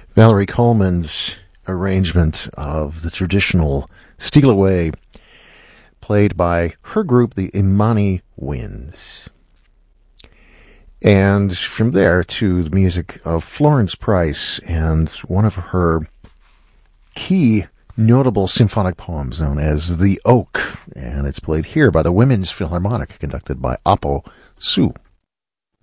Valerie Coleman's arrangement of the traditional Steal Away, played by her group, the Imani Winds. And from there to the music of Florence Price and one of her key notable symphonic poems known as The Oak. And it's played here by the Women's Philharmonic, conducted by Apo Su.